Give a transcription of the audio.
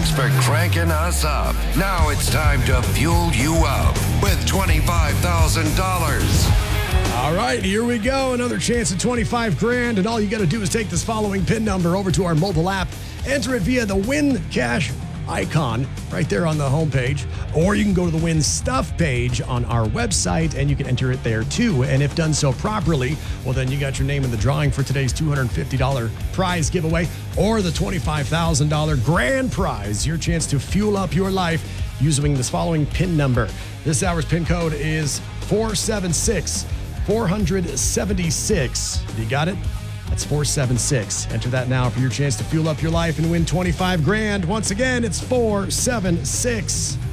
Thanks for cranking us up. Now it's time to fuel you up with $25,000. All right, here we go. Another chance at 25 grand. And all you got to do is take this following PIN number over to our mobile app. Enter it via the Win Cash icon right there on the homepage. Or you can go to the Win Stuff page on our website and you can enter it there too. And if done so properly, well, then you got your name in the drawing for today's $250 prize giveaway or the $25,000 grand prize. Your chance to fuel up your life using this following PIN number. This hour's PIN code is 476. You got it? That's 476. Enter that now for your chance to fuel up your life and win 25 grand. Once again, it's 476.